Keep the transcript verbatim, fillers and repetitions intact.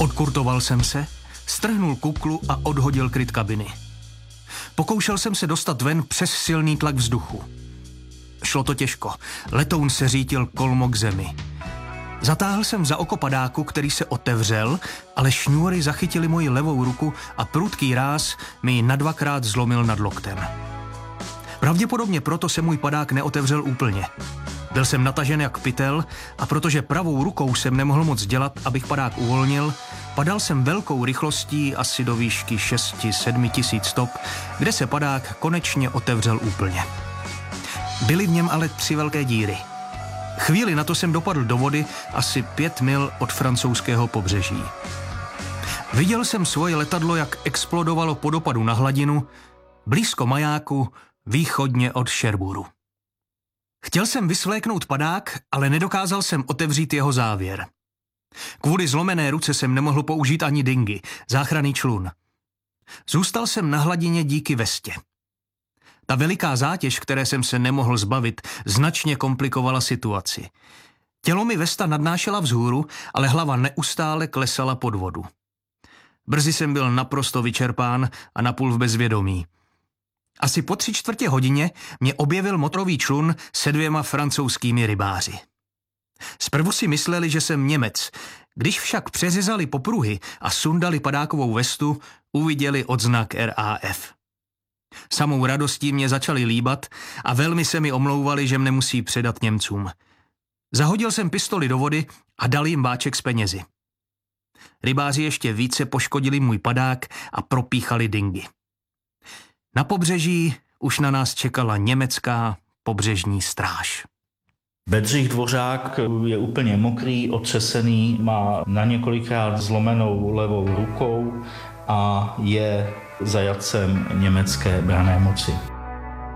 Odkurtoval jsem se, strhnul kuklu a odhodil kryt kabiny. Pokoušel jsem se dostat ven přes silný tlak vzduchu. Šlo to těžko. Letoun se řítil kolmo k zemi. Zatáhl jsem za oko padáku, který se otevřel, ale šňůry zachytily moji levou ruku a prudký ráz mi ji na dvakrát zlomil nad loktem. Pravděpodobně proto se můj padák neotevřel úplně. Byl jsem natažen jak pytel a protože pravou rukou jsem nemohl moc dělat, abych padák uvolnil, padal jsem velkou rychlostí asi do výšky šest sedm tisíc stop, kde se padák konečně otevřel úplně. Byly v něm ale tři velké díry. Chvíli na to jsem dopadl do vody asi pět mil od francouzského pobřeží. Viděl jsem svoje letadlo, jak explodovalo po dopadu na hladinu, blízko majáku, východně od Cherbourgu. Chtěl jsem vysvléknout padák, ale nedokázal jsem otevřít jeho závěr. Kvůli zlomené ruce jsem nemohl použít ani dingy, záchranný člun. Zůstal jsem na hladině díky vestě. Ta veliká zátěž, které jsem se nemohl zbavit, značně komplikovala situaci. Tělo mi vesta nadnášela vzhůru, ale hlava neustále klesala pod vodu. Brzy jsem byl naprosto vyčerpán a napůl v bezvědomí. Asi po tři čtvrtě hodině mě objevil motorový člun se dvěma francouzskými rybáři. Zprvu si mysleli, že jsem Němec. Když však přeřezali popruhy a sundali padákovou vestu, uviděli odznak R A F. Samou radostí mě začali líbat a velmi se mi omlouvali, že mne musí předat Němcům. Zahodil jsem pistoli do vody a dal jim báček s penězi. Rybáři ještě více poškodili můj padák a propíchali dingy. Na pobřeží už na nás čekala německá pobřežní stráž. Bedřich Dvořák je úplně mokrý, otřesený, má na několikrát zlomenou levou rukou a je zajatcem německé branné moci.